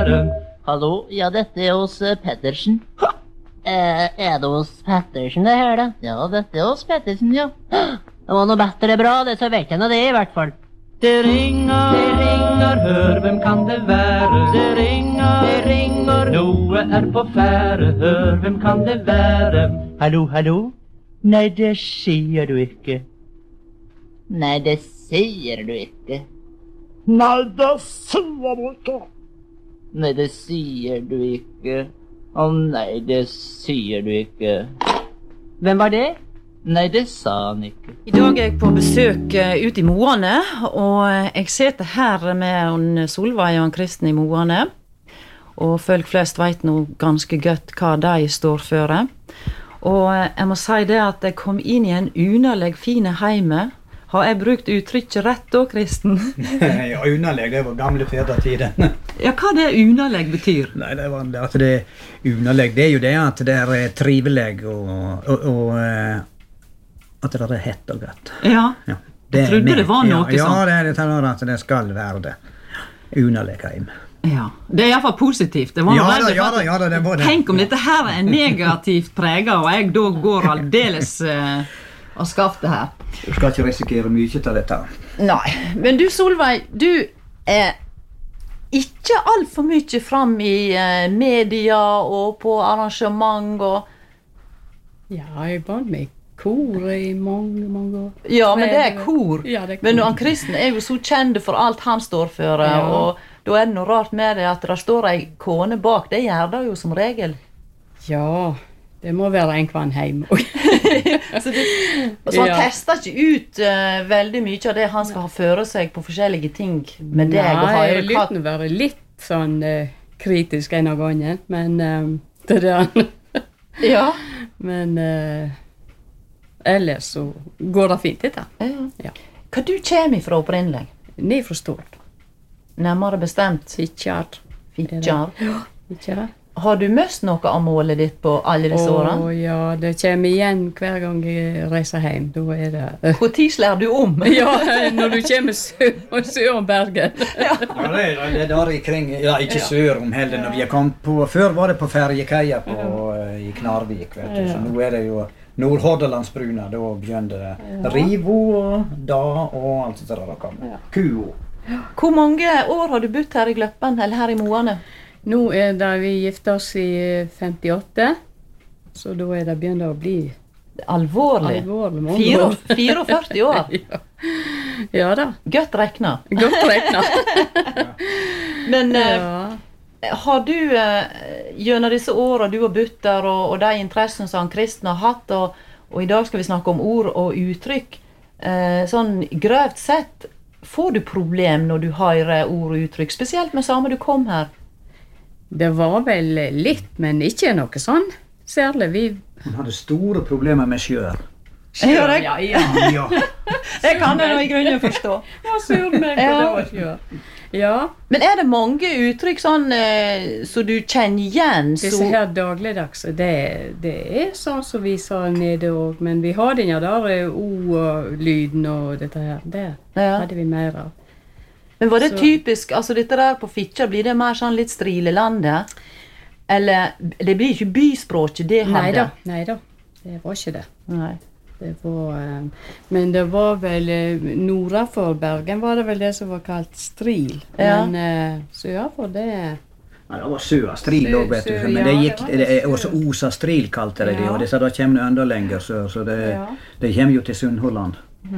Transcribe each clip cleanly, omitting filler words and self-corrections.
være. Hallo, ja, dette hos Pettersen. Det hos Pettersen det her, da? Ja, dette hos Pettersen, ja. Det var noe bedre bra, det, så vet jeg nå det i hvert fall. Det ringer, hør, hvem kan det være? Det ringer, noe på fære, hør, hvem kan det være? Hallo, hallo? Nei, det sier du ikke. Nei, det sier du ikke. Nei, det sier du ikke. Nei, det sier du ikke. Å nei, det sier du ikke. Hvem var det? Nei, det sa han ikke. I dag er jeg på besøk ute i Moane, og jeg sitter her med Solveig og Kristen i Moane. Og folk flest vet nå ganske godt hva de står for. Og jeg må si det at jeg kom inn i en unaleg fine heime. Har jeg brukt uttrykket rett da, Kristen? Ja, unaleg, det var gamle fedretiden. Ja, hva det unaleg betyr? Nei, det var at det unaleg, det er jo det at det er trivelig og at det er hett og godt. Ja, ja jeg trodde det var noe ja, sånt. Ja, det tar at det skal være det. Unaleg heim. Ja, det er i hvert fall positivt. Det var ja, det var det. Tenk om dette her er negativt preget, og jeg da går aldeles og skaffer det her. Du skal ikke risikere mye til dette. Nei, men du Solveig, du er ikke alt for mye fram i media og på arrangement og... Ja, jeg var med i kor i mange år. Ja, men det er kor. Ja, det er kor. Men han Kristen er jo så kjent for alt han står for, ja. Og da er det noe rart med det at det står ei kone bak. Det gjør det jo som regel. Ja, det må være en kvann heim. Så han tester ikke ut veldig mye av det han skal ha føre seg på forskjellige ting med deg. Nei, jeg lytter å være litt sånn kritisk en av gangen, men det er det. Ja. Men ellers så går det fint dette. Ja. Hva du kommer ifra opprinnelig? Ned fra Stord. Nærmere bestemt? Fitjar. Ja, Fitjar. Har du møst noe av målet ditt på alle disse årene? Ja, det kommer igjen hver gang jeg reiser hjem. Da er det... Hvor tid slår du om? Ja, når du kommer sør om Bergen. Ja, det er der ikring, ja, ikke sør om heller. Når vi har kommet på, før var det på ferjekaia i Knarvik, vet du. Så nå er det jo Nordhordalandsbruna, da begynner det Rivo og Da og alt det der kommer. Kuo. Hvor mange år har du bodd her i Gløppen, eller her i Moane? Nå er det vi gifte oss i 58, så da er det begynt å bli alvorlig mange år. 44 år? Ja da. Godt rekna. Godt rekna. Men har du gjennom disse årene du har bodd der, og de interessene som Kristen har hatt, og i dag skal vi snakke om ord og uttrykk, sånn grøvt sett, får du problem når du hører ord og uttrykk, spesielt med samme du kom her? Det var vel litt, men ikke noe sånn. Særlig Hun hadde store problemer med sjøer. Sjøer, ja. Det kan jeg nå i grunnen forstå. Ja, sur meg, det var sjøer. Ja. Men er det mange uttrykk sånn, så du kjenner igjen? Disse her dagligdags, det er sånn som vi sa nede også, men vi har den der o-lyden og dette her. Det hadde vi mer av. Men var det typisk, altså dette der på Fitjar, blir det mer sånn litt strilelandet? Eller, det blir ikke byspråket det hadde? Neida, det var ikke det. Nei. Det var, men det var vel, nord for Bergen var det vel det som var kalt stril. Ja. Men sør for det... Ja, det var søa stril også, vet du. Men det gikk, også Osa stril kalte det, og det sa da kommer det enda lenger sør, så det kommer jo til Sunnhordland.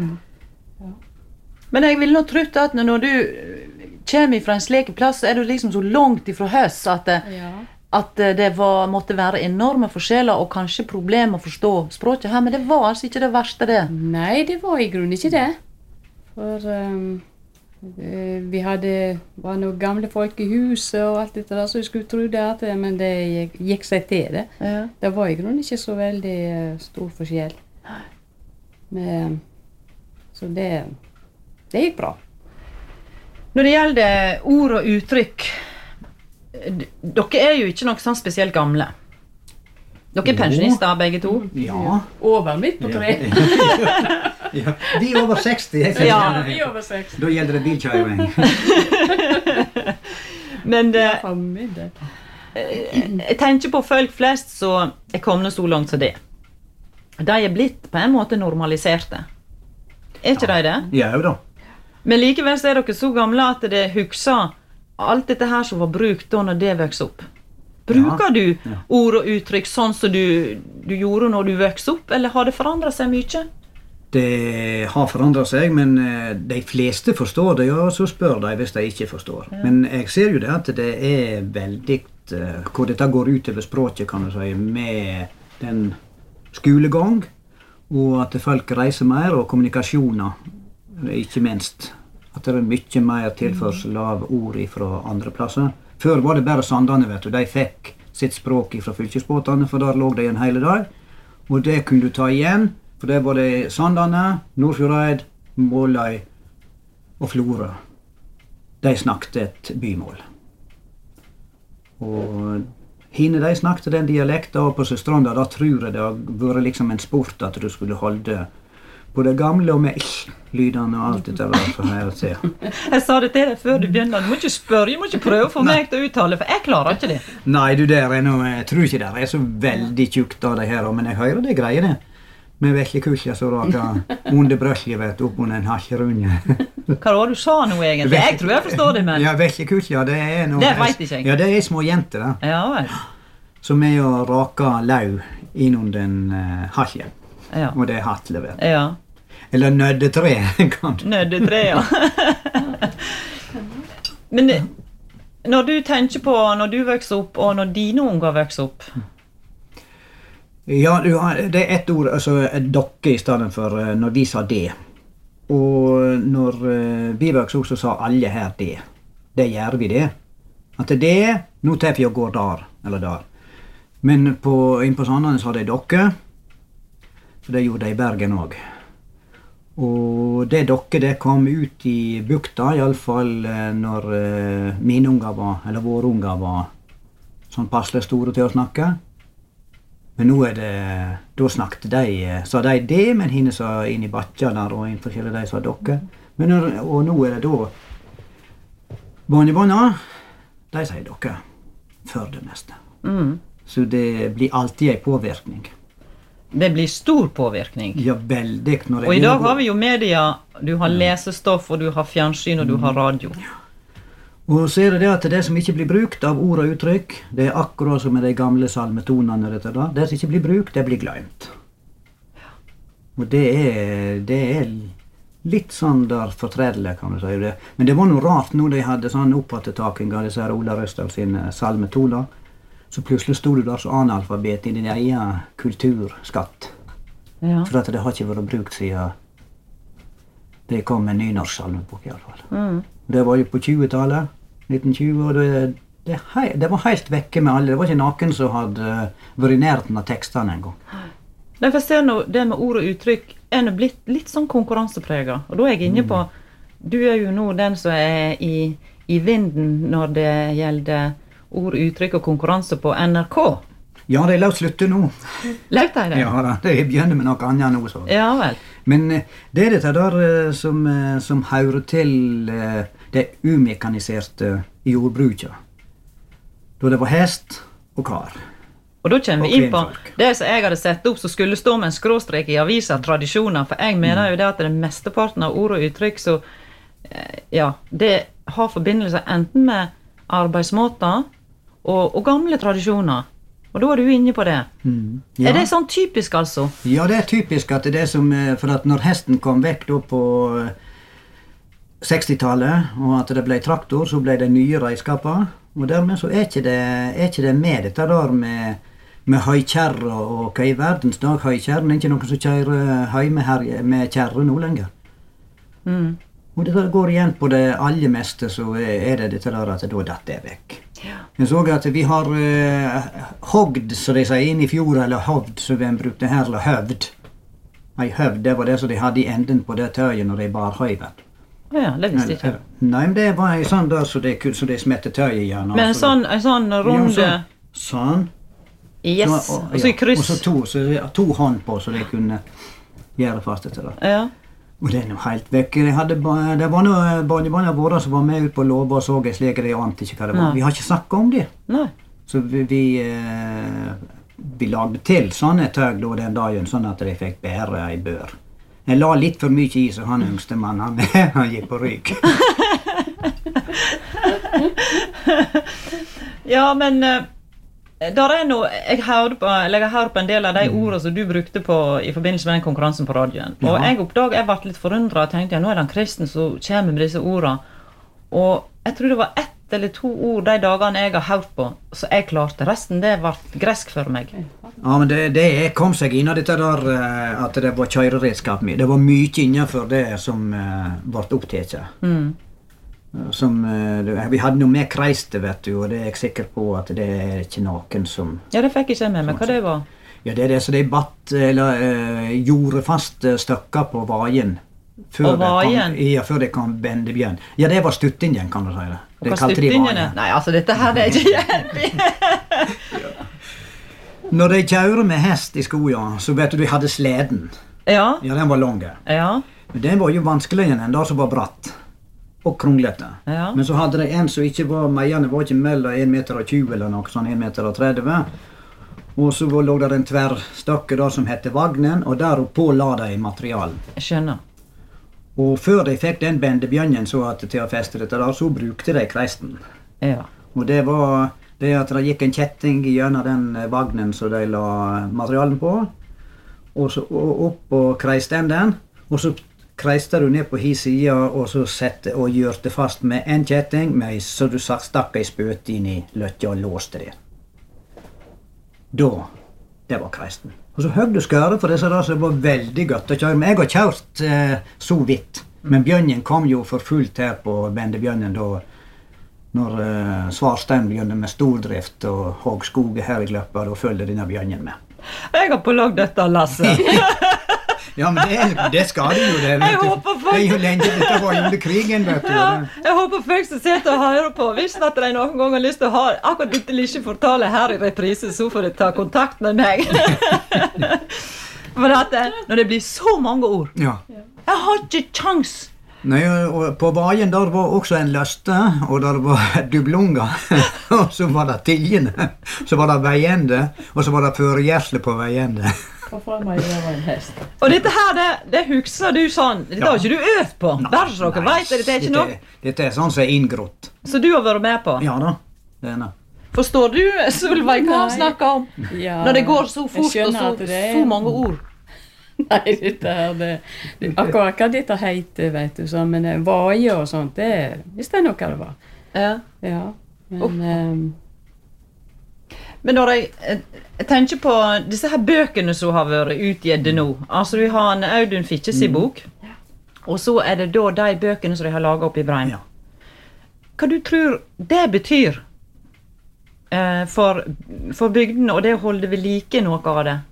Men jeg vil nå trykke at når du kommer fra en slik plass, så er du liksom så langt ifra høst at det måtte være enorme forskjeller og kanskje problemer å forstå språket her, men det var altså ikke det verste det. Nei, det var i grunnen ikke det. For vi var noen gamle folk i huset og alt dette der, så jeg skulle tro det, men det gikk seg til det. Ja. Det var i grunnen ikke så veldig stor forskjell. Men, så det gikk bra. Når det gjelder ord og uttrykk, dere er jo ikke noe sånn spesielt gamle. Dere er pensjonister, begge to? Ja. Over midt på 3. Ja. Vi er over 60. Ja, vi er over 60. Da gjelder det bilkjøring. Men For min del. jeg tenker på folk flest som er kommet så langt som det. De er blitt på en måte normaliserte. Er ikke de det? Ja, jo da. Men likevel så er dere så gamle at det husker alt dette her som var brukt da når det vokste opp. Bruker du ord og uttrykk sånn som du gjorde når du vokste opp, eller har det forandret seg mye? Det har forandret seg, men de fleste forstår det, og så spør de hvis de ikke forstår. Men jeg ser jo det at det er veldig, hvor dette går ut over språket, kan du si, med den skolegang, og at folk reiser mer, og kommunikasjoner, ikke minst. At det er mye mer tilførsel av ord fra andre plasser. Før var det bare Sandane, vet du. De fikk sitt språk fra fylkesbåtene, for der lå de en hele dag. Og det kunne du ta igjen, for det var det Sandane, Nordfjordeid, Måløy og Florø. De snakket et bymål. Og hine de snakket den dialekten, og på Søstranda, da tror jeg det har vært liksom en sport at du skulle holde på det gamle og med lydene og alt dette der for her å se. Jeg sa det til deg før du begynner. Du må ikke spørre, du må ikke prøve å få meg til å uttale, for jeg klarer ikke det. Nei, du der er noe, jeg tror ikke det er så veldig tjukt av det her, men jeg hører det greier det. Med vekkekusja så raker under brøsje, vet du, opp under en hasjerunje. Hva var det du sa nå egentlig? Jeg tror jeg forstår det, men... Ja, vekkekusja, det er noe... Det vet ikke jeg. Ja, det er små jenter da. Ja, vel. Som er å rake lau innunder den hasje. Ja. Og det er hattlever. Ja. Eller nøddetre, kan du. Nøddetre, ja. Men når du tenker på når du vokser opp, og når dine unger vokser opp... Ja, det er ett ord, altså dokke i stedet for når vi sa det. Og når vi vokste opp, så sa alle her det. Det gjør vi det. At det er, nå tar vi og går der, eller der. Men inn på Sandane sa de dokke, for det gjorde de i Bergen også. Og det dokke, det kom ut i bukta, i alle fall når mine unger var, eller våre unger var sånn passelig store til å snakke. Men nå er det, da snakket de, sa de det, men henne sa inn i batja der, og en forskjellig de sa dokke. Men og nå er det da, barnebarna, de sier dokke, for det meste. Så det blir alltid en påvirkning. Det blir stor påvirkning. Ja, veldig. Og i dag har vi jo media, du har lesestoff, og du har fjernsyn, og du har radio. Og så er det at det som ikke blir brukt av ord og uttrykk, det er akkurat som med de gamle salmetonene, det som ikke blir brukt, det blir glemt. Og det er litt sånn der fortredelig, kan du si det. Men det var noe rart når de hadde sånn opphattetaking av disse her Ola Røsdal sine salmetoner. Så plutselig stod du der som analfabet i din egen kulturskatt. Ja. For at det har ikke vært brukt siden det kom en nynorsk salmebok i alle fall. Det var jo på 20-tallet, 1920, og det var helt vekke med alle. Det var ikke noen som hadde vært i nærheten av tekstene en gang. Derfor ser nå det med ord og uttrykk er nå blitt litt sånn konkurransepreget. Og da er jeg inne på, du er jo nå den som er i vinden når det gjelder ord, uttrykk og konkurranse på NRK. Ja, de la slutte nå. Laut de det? Ja, de begynner med noe annet nå. Så. Ja, vel. Men det er dette der som hører til det umekaniserte i jordbruket. Da det var hest og kar. Og da kommer vi inn på det som jeg hadde sett opp, som skulle stå med en skråstrek i aviser, tradisjoner, for jeg mener jo det at den mesteparten av ord og uttrykk, så ja, det har forbindelse enten med arbeidsmåter, og gamle tradisjoner. Og da er du inne på det. Ja. Er det sånn typisk, altså? Ja, det er typisk at det er som, for at når hesten kom vekk da på 60-tallet, og at det ble traktor, så ble det nye redskaper. Og dermed så er ikke det med dette der med høykjerre og hva i verdens dag høykjerren er ikke noen som kjører høy med kjerre nå lenger. Og det går igjen på det aller meste, så er det dette der at da datt det vekk. Ja. Jeg så at vi har hogd, så de sier, inn i fjorda, eller hovd, så vi brukte her, eller høvd. Ei høvd, det var det som de hadde i enden på det tøyet når de bar høyven. Ja, det visste ikke. Nei, men det var en sånn der, så de smette tøyet igjen. Men en sånn runde... Sånn. Yes, og så i kryss. Og så to hånd på, så de kunne gjøre fast etter det. Ja. Og det er nå helt vekk. Det var noe barnebarna våre som var med ut på låva og så jeg slik, jeg ante ikke hva det var. Nei. Vi har ikke snakket om det. Nei. Så vi lagde til sånne tøg da den dagen, sånn at de fikk bære ei bør. Jeg la litt for mye i, så han yngste mann, han gikk på rygg. Ja, men der er noe, jeg har hørt på en del av de ordene som du brukte på i forbindelse med den konkurransen på radioen. Og Ja. jeg ble litt forundret og tenkte, ja, nå er det en kristen som kommer med disse ordene. Og jeg tror det var 1 eller 2 ord de dagene jeg har hørt på, så jeg klarte. Resten, det ble gresk for meg. Ja, men det kom seg inn av dette der at det var kjøreredskap med. Det var mye innenfor det som ble opptatt. Vi hadde noe med kreiste, vet du, og det er jeg sikker på at det er ikke noen som... Ja, det fikk jeg ikke med meg. Hva det var? Ja, det er det, så de batt, eller gjorde fast støkker på vajen. Før det kom bendebjørn. Ja, det var stuttingen, kan du si det. Og hva stuttingene? Nei, altså, dette her det er ikke hjelp. Når de kjører med hest i skoja, så vet du, de hadde sleden. Ja. Ja, den var lang. Ja. Men den var jo vanskeligere enn den som var bratt. Og kronglete. Ja. Men så hadde de en som ikke var, meierne var ikke mellom 1,20 meter eller noe sånn, 1,30 meter. Og så lå der en tverrstokke der som hette vagnen, og der oppå la de materialen. Jeg skjønner. Og før de fikk den bendebjørnen så til å feste dette der, så brukte de kreisten. Ja. Og det var det at det gikk en kjetting gjennom den vagnen som de la materialen på, og så opp på kreistenden, og så kreiste du ned på hi sida, og så sette og gjørte fast med en kjetting, så du stakk ei spøte inn i løtja og låste det. Det var kreisten. Og så høgg du skøret for disse der, så det var veldig godt å kjøre. Men jeg har kjørt så vidt. Men bjørnen kom jo for fullt her på bendebjørnen da, når Svarstein begynte med stordrift og hogg skoget her i Gløppa, da følte denne bjørnen med. Jeg har pålagt dette, Lasse. Ja, men det skal det jo det, vet du. Det er jo lenge, dette var jo under krigen, vet du. Ja, jeg håper folk som sitter og hører på, hvis at de noen gang har lyst til å ha akkurat dette lille fortalet her i reprise, så får de ta kontakt med meg. For at når det blir så mange ord, Ja. jeg har ikke kjans. Nei, og på vajen der var også en løste, og der var dublunger, og så var det tiljene, så var det veiende, og så var det føregjersle på veiende. Og fra meg det var en hest. Og dette her, det husker du sånn, dette har ikke du øvd på. Bare så dere vet det, dette er ikke noe. Dette er sånn som er inngrott. Så du har vært med på. Ja da, det er det. Forstår du, Solveig, hva han snakker om? Ja, Når det går så fort og skjønner at det er- så mange ord. Nei, dette her, akkurat hva dette heter, vet du, så, men vaje og sånt, hvis det er noe det var. Ja. Ja, men... Men når jeg tenker på disse her bøkene som har vært utgitt nå, altså vi har en Audun Fitches i bok, og så er det da de bøkene som de har laget opp i Breim. Ja. Hva du tror det betyr for bygdene, og det å holde ved like noe av det?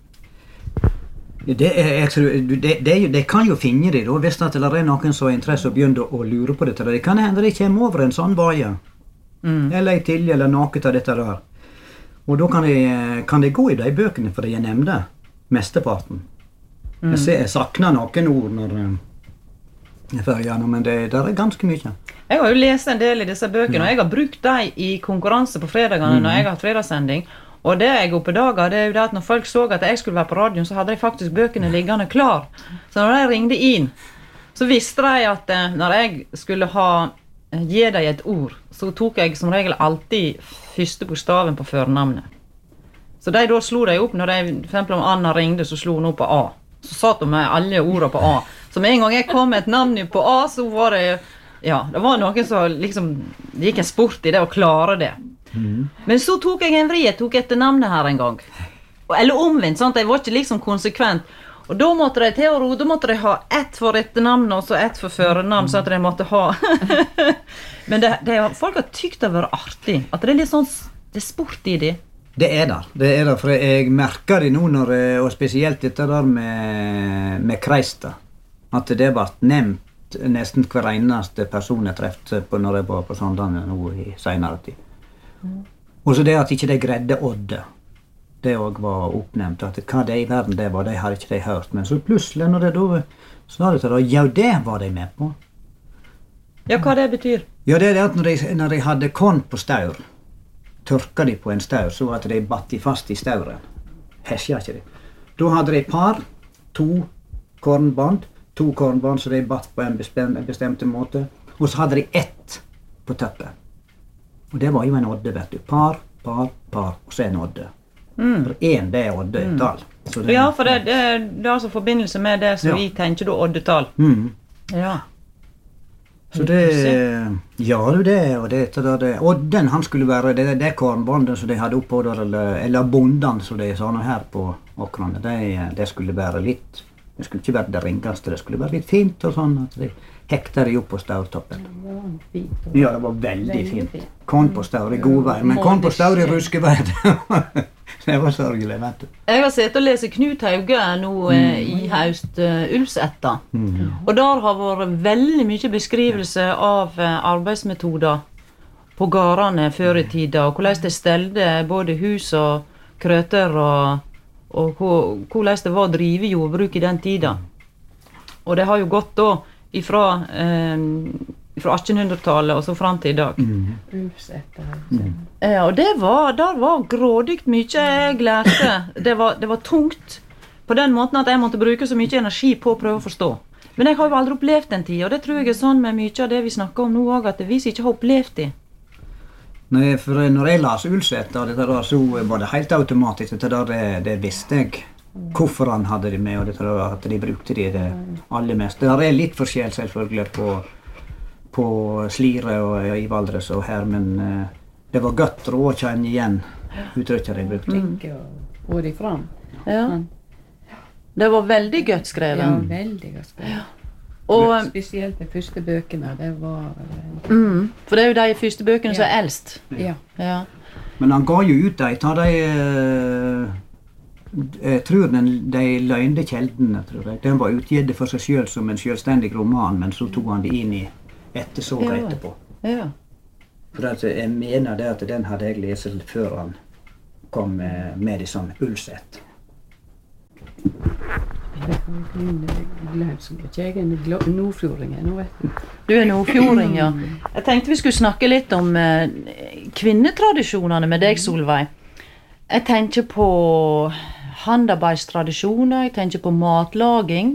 Det kan jo finne det da, hvis det er noen som har interesse og begynner å lure på dette. Det kan hende de kommer over en sånn vaje, eller ei tilje, eller noe av dette der. Og da kan de gå i de bøkene, for de er nevnte, mesteparten. Jeg sakner noen ord når jeg fører gjennom, men det er ganske mye. Jeg har jo lest en del i disse bøkene, og jeg har brukt dem i konkurranse på fredagene når jeg har hatt fredagssending. Og det jeg oppdaget, det er jo det at når folk så at jeg skulle være på radioen, så hadde de faktisk bøkene liggende klar. Så når de ringte inn, så visste de at når jeg skulle gi dem et ord, så tok jeg som regel alltid første bokstaven på førnavnet. Så da slo de opp, når de, for eksempel om Anna ringte, så slo hun opp på A. Så satt hun med alle ordene på A. Så med en gang jeg kom med et navn på A, så var det, ja, det var noen som liksom, det gikk en sport i det å klare det. Men så tok jeg en vri, jeg tok etter navnet her en gang. Eller omvendt, sant? Jeg var ikke liksom konsekvent. Og da måtte de til å ro, da måtte de ha ett for etternavn og så ett for førernavn, så at de måtte ha. Men folk har tykt det var artig, at det er litt sånn, det er sport i det. Det er der, for jeg merker det nå, og spesielt dette der med kreista, at det ble nevnt nesten hver eneste person jeg trefte på når jeg var på Sandane nå i senere tid. Og så det at ikke de gredde Odde. det også var oppnevnt, at hva det i verden det var, det hadde ikke de hørt. Men så plutselig, når det da sa det til det, ja, det var de med på. Ja, hva det betyr? Ja, det er det at når de hadde korn på staur, tørka de på en staur, så at de batt de fast i stauren. Hesja ikke de. Da hadde de par, to kornband, så de batt på en bestemte måte, og så hadde de ett på teppet. Og det var jo en odde, vet du. Par, og så en odde. For en, det er odde, et tall. Ja, for det er altså forbindelse med det som vi tenker da oddetall. Ja. Så det, ja, det, og det, odden, han skulle være det kornbåndet som de hadde oppå der, eller bonden, som de sa nå her på åkrene, det skulle være litt, det skulle ikke være det ringeste, det skulle være litt fint og sånn, at de hekta de opp på staurtoppen. Ja, det var veldig fint. Korn på staur i god vei, men korn på staur i ruskevei, det var sørgelig, vet du. Jeg har sett og lese Knut Hauge nå i haust Ulvsetta, og der har vært veldig mye beskrivelse av arbeidsmetoder på gårdene før i tida, og hvordan de stelte både hus og krøter, og hvordan det var å drive jordbruk i den tida. Og det har jo gått da ifra 1800-tallet og så frem til i dag. Ja, og der var grådygt mye jeg lærte. Det var tungt på den måten at jeg måtte bruke så mye energi på å prøve å forstå. Men jeg har jo aldri opplevd den tid, og det tror jeg er sånn med mye av det vi snakker om nå også, at det vi ikke har opplevd det. Nei, for når jeg las Ulvsetta, så var det helt automatisk. Det visste jeg. Hvorfor han hadde det med, og at de brukte det aller mest. Det er litt forskjell selvfølgelig på Slire og i Valdres og her, men det var godt å kjenne igjen uttrykket de brukte. Tenke og få de fram. Ja. Det var veldig godt skrevet. Ja, veldig godt skrevet. Ja. Og spesielt de første bøkene, det var... for det er jo de første bøkene som er eldst. Ja. Men han ga jo ut jeg tror de løgnde kjeldene, tror jeg. Den var utgitt for seg selv som en selvstendig roman, men så tog han det inn i ettersåret etterpå. Ja. For jeg mener det at den hadde jeg lest før han kom med det som Ulvsett. Nordfjordingen, vet du. Du er nordfjording, ja. Jeg tenkte vi skulle snakke litt om kvinnetradisjonene med deg, Solveig. Jeg tenker på handarbeidstradisjoner, jeg tenker på matlaging,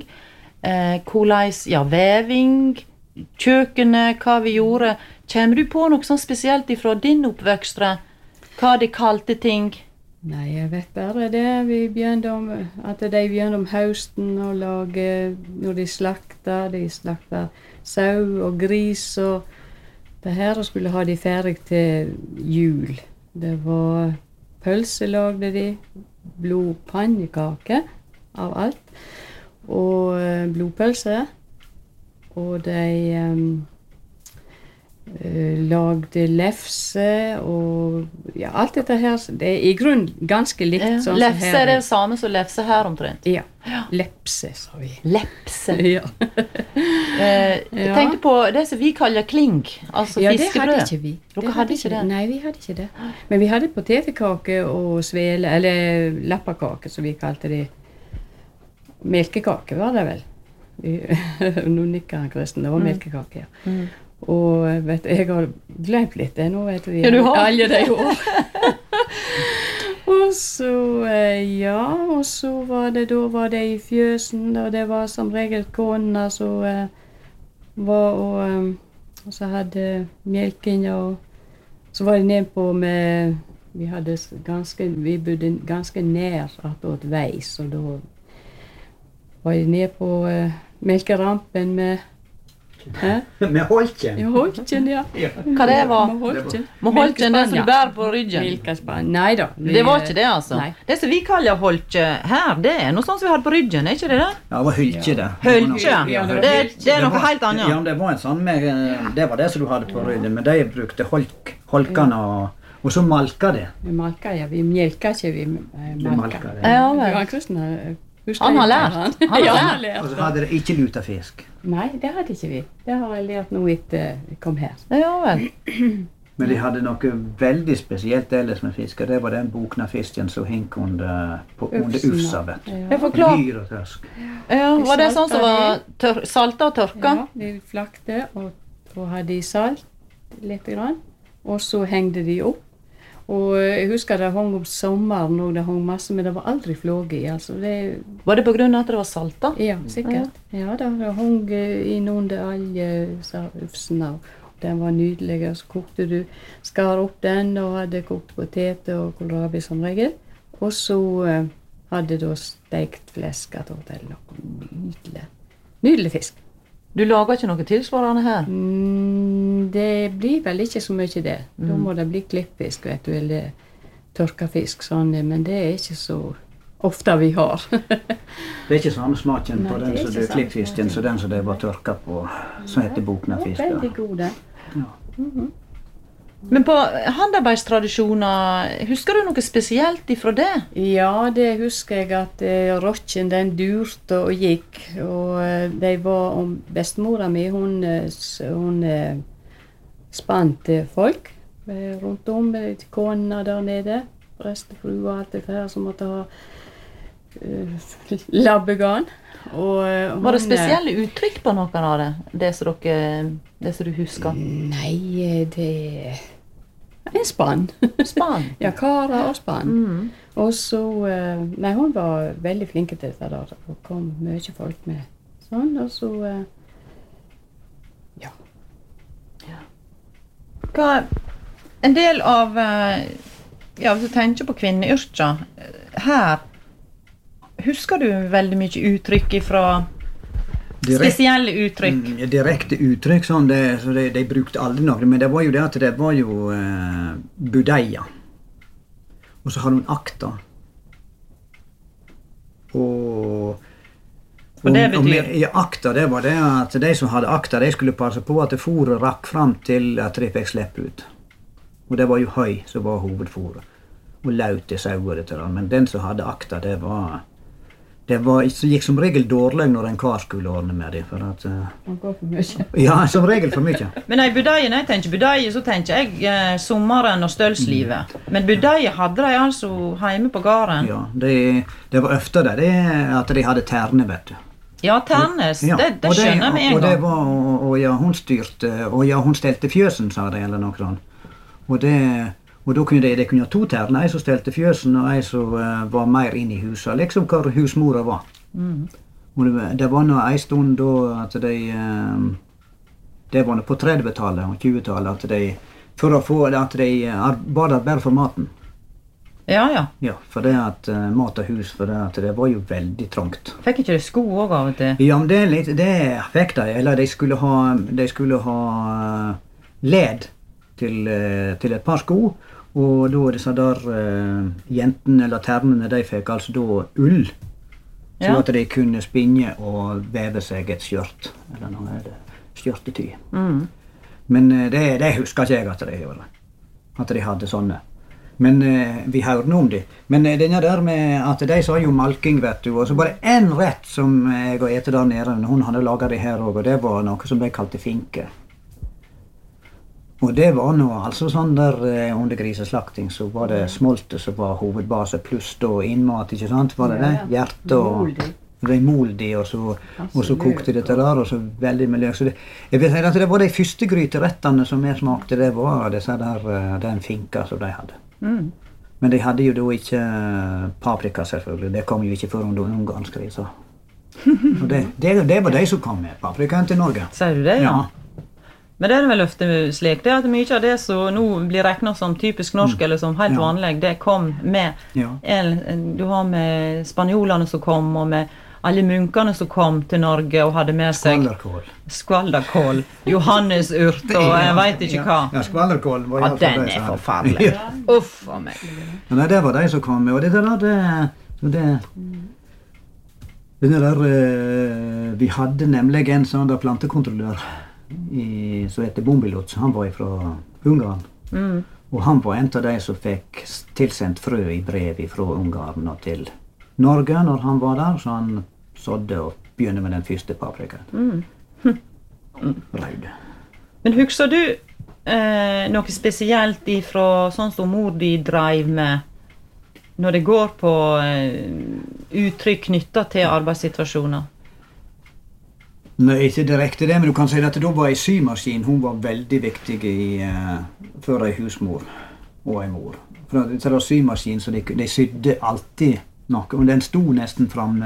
veving, kjøkkenet, hva vi gjorde. Kommer du på noe sånn spesielt fra din oppvekst, hva de kalte ting? Nei, jeg vet bare det. De begynte om høsten å lage, når de slakta sau og gris, og det her skulle ha de ferdig til jul. Det var pølse lagde de, blodpannekake av alt, og blodpølse, og de lagde lefse, og ja, alt dette her, det er i grunn ganske likt. Ja. Sånn lefse er det samme som lefse her omtrent? Ja, lepse, sa vi. Lepse? Ja. Jeg tenkte på det som vi kaller kling, altså fiskebrød. Ja, det hadde ikke vi. Dere hadde ikke det? Nei, vi hadde ikke det. Men vi hadde potetekake og svele, eller lappakake, som vi kalte det. Melkekake var det vel. Nå nikker han, Kristen, det var melkekake, ja. Og vet du, jeg har glemt litt det nå, vet du. Ja, du har? Alle de år. Og så, og så var det i fjøsen, og det var som regel kona som var, og så hadde melken, og så var det ned på med, vi bodde ganske nær attåt vei, så da var jeg ned på melkerampen med Med holken? Ja, holken, ja. Hva det var? Med holken. Med holken, det som du bærer på ryggen? Melkespann. Neida. Det var ikke det, altså? Nei. Det som vi kaller holke her, det er noe sånt som vi hadde på ryggen, er ikke det det? Ja, det var hylke det. Hølke, det er noe helt annet. Ja, det var en sånn med, det var det som du hadde på ryggen, men de brukte holkene og så malka det. Vi malka, ja. Vi mjelka ikke, vi malka. Ja, vel. Ja, Kristen Han har lært. Han har lært. Og så hadde det ikke luta fisk. Nei, det hadde ikke vi. Det har jeg lært nå etter jeg kom her. Ja vel. Men de hadde noe veldig spesielt ellers med fisker. Det var den boknafisken som hink under ufsa, vet du. Jeg forklarer. Dyr og tørsk. Ja, var det sånn som var salta og tørka? Ja, de flakte og hadde i salt litt grann. Og så hengde de opp. Og jeg husker det hang om sommeren og det hang masse, men det var aldri flåge i. Altså Var det på grunn av at det var salta? ja, sikkert. Ja, det hang inn under alle ufsene. Den var nydelig, og så kokte du, skar opp den og hadde kokt poteter og kålrabi som regel. Og så hadde du stekt flesk til noe nydelig fisk. Du lager ikke noe tilsvarende her? Det blir vel ikke så mye det. Da må det bli klippfisk, vet du, eller tørkafisk, sånn, men det er ikke så ofte vi har. Det er ikke samme smaken på den som det er klippfisken som den som det var tørka på, som heter boknafisk. Veldig god, den. Ja. Men på handarbeidstradisjoner, husker du noe spesielt ifra det? Ja, det husker jeg at rokken den durte og gikk, og de var om bestemora mi, hun spant folk rundt om til kona der nede, prestefru og alt det her som måtte ha labbegarn. Var det spesielle uttrykk på noen av det? Det som du husker? Nei, det en spann. Spann? Ja, kara og spann. Og så, nei, hun var veldig flinke til dette der. Det kom mye folk med sånn, og så, ja. En del av, hvis du tenker på kvinneyrker, her, husker du veldig mye uttrykk fra spesielle uttrykk? Direkte uttrykk, sånn, de brukte aldri noe, men det var jo det at det var jo budeia. Og så hadde hun akta. Og det betyr? Ja, akta, det var det at de som hadde akta, de skulle passe på at fôret rakk fram til at de fikk slippe ut. Og det var jo høy som var hovedfôret. Og laut til sauer etter det. Men den som hadde akta, det gikk som regel dårlig når en kar skulle ordne med det. For at, Man går for mye. Ja, som regel for mye. Men når jeg tenker budeie, så tenker jeg sommeren og stølslivet. Men budeie hadde de altså hjemme på gården? Ja, det var ofte det at de hadde terne, vet du. Ja, ternes, ja, det skjønner vi en gang. Og ja, hun styrte, og ja, hun stelte fjøsen, sa de, eller noe sånt. Og da kunne de kunne ha to terner, en som stelte fjøsen, og en som var mer inne i huset, liksom hva husmora var. Og det var nå en stund da at det var nå på 30-tallet og 20-tallet, at de, for å få det at de arbeidet bare for maten. Ja. Ja, for det at mat og hus, for det at det var jo veldig trangt. Fikk ikke de sko også av og til? Ja, men det fikk de, eller de skulle ha led til et par sko, og da disse der jentene eller ternene, de fikk altså da ull, så at de kunne spinne og veve seg et skjørt, eller noe skjørtety. Men det husker ikke jeg at de gjorde, at de hadde sånne. Men vi hørte noe om det. Men denne der med at de sa jo malking, vet du, og så bare en rett som jeg og etter der nede, hun hadde laget det her også, og det var noe som de kalte finke. Og det var nå altså sånn der under griseslakting, så var det smoltet som var hovedbase, pluss da innmat, ikke sant? Var det? Hjerte og moldi, og så kokte dette der, og så veldig miljø. Så jeg vil si at det var de første gryterettene som jeg smakte, det var disse der, den finka som de hadde. Men de hadde jo da ikke paprika, selvfølgelig. Det kom jo ikke før under ungarnskrisa. Og det var de som kom med paprikaen til Norge. Sier du det, ja? Men det er vel ofte slik, det at mye av det som nå blir regnet som typisk norsk, eller som helt vanlig, det kom med, du har med spanjolene som kom, og med alle munkene som kom til Norge og hadde med seg skvalderkål, johannesurt og jeg vet ikke hva. Ja, skvalderkål var ja, den er forferdelig. Uff for meg. Ja, nei, det var de som kom med, og det der, vi hadde nemlig en sånn der plantekontrollør som heter Bombilots, han var fra Ungarn. Og han var en av de som fikk tilsendt frø i brev fra Ungarn og til Norge når han var der, så han sådde og begynte med den første paprikaen. Rød. Men husker du noe spesielt ifra sånn som mor di dreiv med når det går på uttrykk knyttet til arbeidssituasjoner? Nei, ikke direkte det, men du kan si at da var en symaskin, hun var veldig viktig for en husmor og en mor. For det var symaskin, så de sydde alltid noe, og den sto nesten frem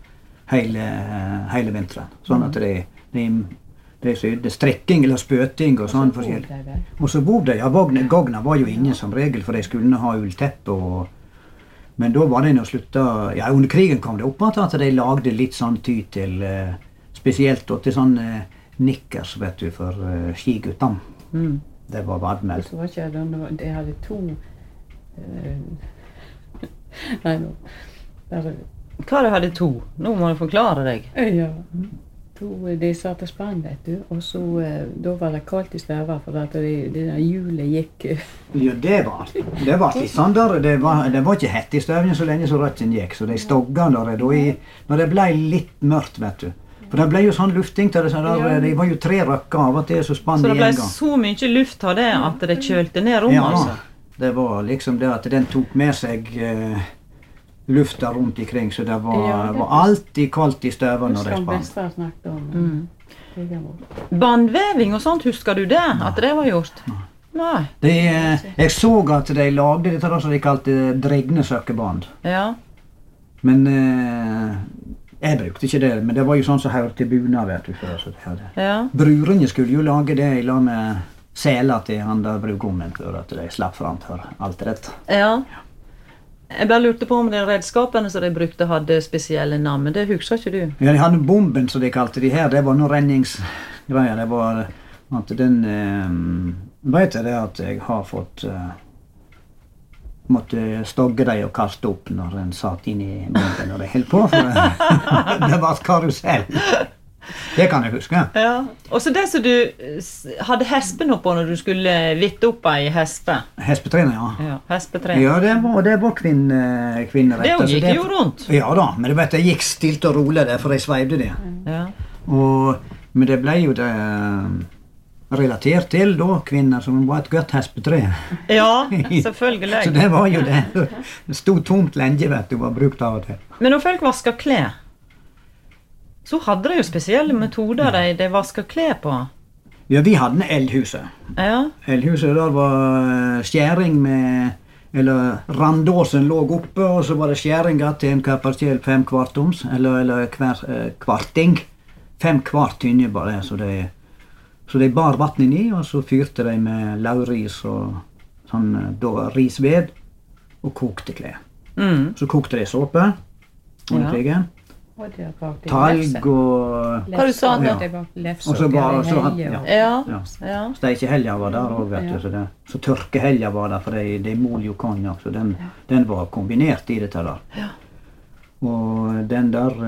hele vinteren. Sånn at de sydde strekking eller spøting og sånn forskjellig. Og så bodde de, gogna var jo ingen som regel, for de skulle ha ullteppe, men da var det å slutte, ja, under krigen kom det opp at de lagde litt sånn ty til, spesielt til sånn nikkers, vet du, for skiguttene. Det var vadmeld. Så var ikke det, de hadde to... Nei, nå. Hva det hadde to? Nå må du forklare deg. Ja, de satt og spann, vet du, og så da var det kaldt i støva, for at det hjulet gikk... Ja, det var litt sånn der, det var ikke hett i støvnen så lenge så røtten gikk, så de stogga når det ble litt mørkt, vet du. For det ble jo sånn lufting til det, så det var jo 3 røkker av at det så spann i en gang. Så det ble så mye luft av det at det kjølte ned rommet, altså? Ja, det var liksom det at den tok med seg lufta rundt ikring, så det var alltid kaldt i støven når de spann. Som snakket om. Bandveving og sånt, husker du det? At det var gjort? Nei. Jeg så at de lagde det som de kalte dregnesøkkeband. Ja. Men jeg brukte ikke det, men det var jo sånn som hørte til buna, vet du. Ja. Brurene skulle jo lage det i lag med seler til han der brugommen, for at de slapp fram for alt rett. Ja. Jeg bare lurte på om de redskapene som de brukte hadde spesielle navn, men det husker ikke du? Ja, de hadde bomben, som de kalte de her. Det var noen renningsgreier. Det var at den... vet jeg det at jeg har fått... måtte stogge deg og kaste opp når en satt inn i bomben og det helt på, for det var et karusell. Det kan jeg huske. Ja. Og så det som du hadde hespen oppå når du skulle vitte opp ei hespe? Hespetrener, ja. Ja, hespetrener. Ja, det var kvinnerett. Det gikk jo rundt. Ja da, men du vet, det gikk stilt og rolig der, for de sveivde det. Ja. Men det ble jo det... relatert til da, kvinner som var et godt hespetre. Ja, selvfølgelig. Så det var jo det. Det stod tomt lenge, vet du, var brukt av og til. Men når folk vasket klær, så hadde de jo spesielle metoder de vasket klær på. Ja, vi hadde eldhuset. Ja. Eldhuset der var skjæring med, eller randåsen lå oppe, og så var det skjæringer til en kapasitet 5 kvartoms, eller kvarting. 5 kvart tynne bare, så de bar vattnet i, og så fyrte de med lauris og sånn risved, og kokte klær. Så kokte de såpe, under krigen. Talg og... Hva du sa da? Og så bare... Steikehelja var der også, vet du. Så tørkehelja var der, for de mol jo konjak, så den var kombinert i dette der. Og den der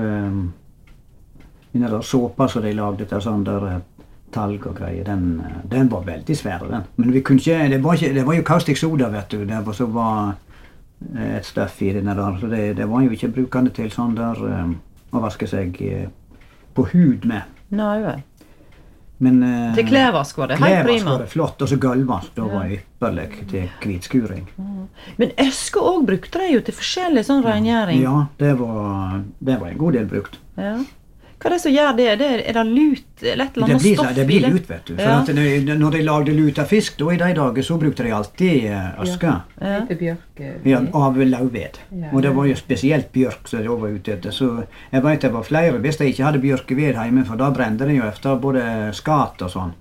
såpa som de lagde til sånn der talg og greier, den var veldig svær, den. Men vi kunne ikke, det var jo kaustikk soda, vet du, det var et støff i den der, så det var jo ikke brukende til sånn der å vaske seg på hud med. Nei, vel. Men til klærvask var det helt prima. Klærvask var det flott, og så gulvvask, da var det ypperlig til hvitskuring. Men eske også brukte de jo til forskjellig sånn rengjæring. Ja, det var en god del brukt. Ja. Hva er det som gjør det? Er det lut, eller et eller annet stoff i det? Det blir lut, vet du. For at når de lagde luta fisk, da i de dager, så brukte de alltid øske. Ja, av lauvved. Og det var jo spesielt bjørk som de var ute etter. Så jeg vet det var flere, hvis de ikke hadde bjørkeved hjemme, for da brente de jo efter både skat og sånn.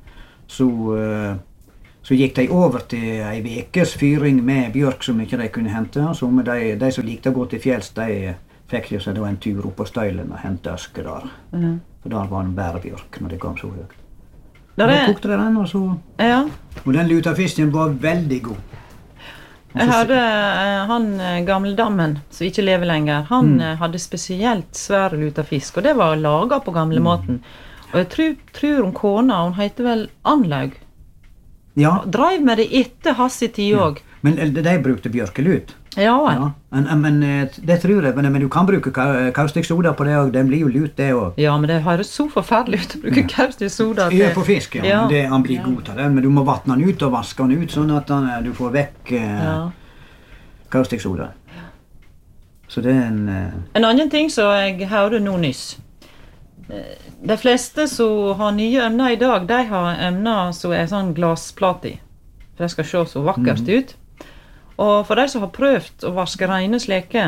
Så gikk de over til en vekes fyring med bjørk som ikke de kunne hente. Så med de som likte å gå til fjells, de fikk jo seg da en tur opp på støylen og hente øske der. For der var en bærebjørk når det kom så høyt. Da kokte de den, og så... Ja. Og den lutafisken var veldig god. Jeg hørte han gamledammen, som ikke lever lenger, han hadde spesielt svær lutafisk, og det var laget på gamlemåten. Og jeg tror kona, hun heter vel Anlaug. Ja. Drev med det etter hans i tid også. Men de brukte bjørkelut. Ja. Men det tror jeg, men du kan bruke kaustiksoda på det, og den blir jo lut det også. Ja, men det høres så forferdelig ut å bruke kaustiksoda til. Ja, på fisk, ja. Men han blir god til det. Men du må vattne den ut og vaske den ut, sånn at du får vekk kaustiksoda. Så det en annen ting som jeg hørte nå nyss. De fleste som har nye emner i dag, de har emner som sånn glasplate i. For det skal se så vakkert ut. Og for de som har prøvd å vaske rene sleke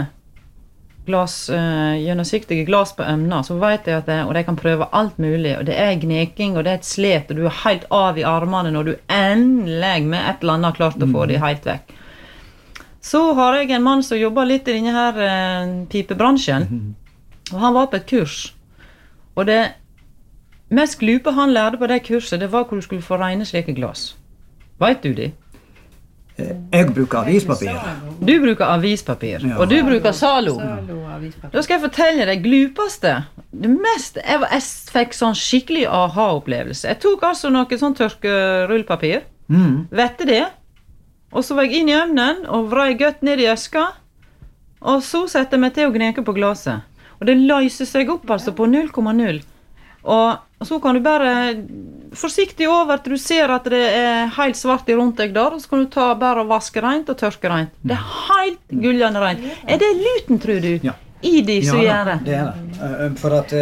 gjennomsiktige glas på emner, så vet jeg at og de kan prøve alt mulig, og det gneking, og det et slet, og du helt av i armene når du endelig med et eller annet klart å få de helt vekk. Så har jeg en mann som jobber litt i denne her pipebransjen, og han var på et kurs. Og det mest glupe han lærte på det kurset, det var hvor du skulle få rene slike glas. Vet du det? Jeg bruker avispapir. Du bruker avispapir, og du bruker Zalo. Da skal jeg fortelle deg glupeste. Det meste, jeg fikk sånn skikkelig aha-opplevelse. Jeg tok altså noe sånn tørkerullpapir, vet du det? Og så var jeg inn i ømnen og vrei gøtt ned i øska, og så setter jeg meg til å gneke på glaset. Og det løser seg opp altså på 0,0. Og så kan du bare forsiktig over til du ser at det helt svart i rundt deg der, og så kan du ta bare og vaske rent og tørke rent. Det helt gullende rent. Det luten, tror du, i de som gjør det? Ja, det det. For at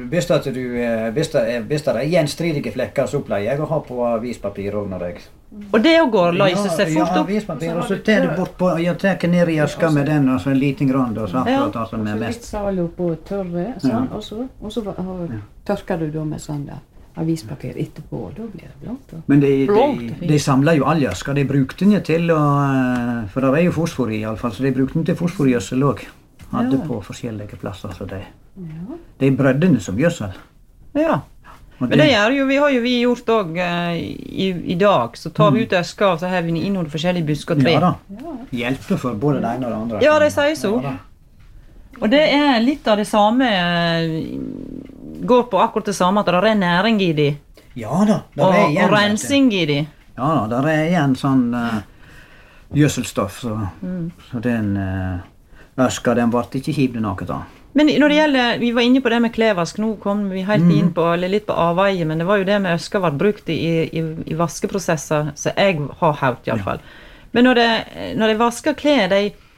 hvis det gjenstridige flekker, så pleier jeg å ha på avispapir også når jeg... Og det går å løse seg fort opp? Ja, avispapir, og så tar du bort på, jeg tar ned i aska med den, og så en liten grønn, og så akkurat det som mest. Litt Zalo på tørre, sånn, og så tørker du da med sånn der avispapir etterpå, og da blir det blått. Men de samler jo all aska, de brukte den til, for det jo fosfor i alle fall, så de brukte den til fosforgjødsel også. Hadde på forskjellige plasser, så de brødde den som gjødsel. Ja. Men det gjør jo, vi gjort også i dag, så tar vi ut øska, og så har vi inn noen forskjellige busker og tre. Ja da, hjelper for både det ene og det andre. Ja, det sier så. Og det litt av det samme, går på akkurat det samme, at det næring i de. Ja da, og rensing i de. Ja da, det igjen sånn gjødselstoff, så den øska, den ble ikke kjipet noe da. Men når det gjelder, vi var inne på det med klevask, nå kom vi helt inn på, eller litt på avveie, men det var jo det med øska var brukt i vaskeprosesser, så jeg har hørt i alle fall. Men når de vasker klær,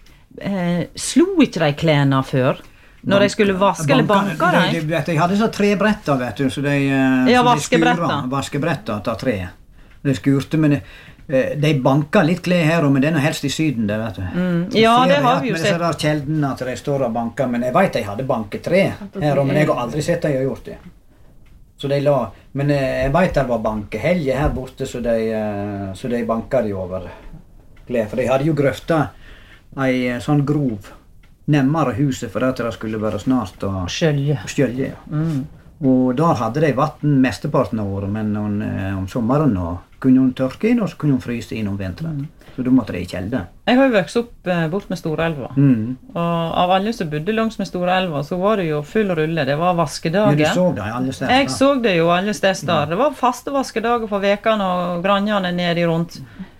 slo ikke de klærne før? Når de skulle vaske eller banke dem? De hadde så 3 bretter, vet du, så de vaskebretter av 3. De skurte, men de banker litt klær her, men den helst i Syden, det vet du. Ja, det har vi jo sett. Men det sjelden at de står og banker, men jeg vet de hadde banket 3 her, men jeg har aldri sett de har gjort det. Så de la, men jeg vet det var bankehelge her borte, så de banker de over klær, for de hadde jo grøfta ei sånn grov nemmere huset, for at det skulle være snart å skjølge. Og der hadde de vatten mesteparten av året, men om sommeren kunne hun tørke inn, og så kunne hun fryse inn om vinteren. Så da måtte de i kjelde. Jeg har jo vokst opp bort med Storelva. Og av alle som bodde langs med Storelva, så var det jo full rulle. Det var vaskedager. Ja, du så det alle steder. Jeg så det jo alle steder. Det var faste vaskedager for vekene, og granjene nede rundt.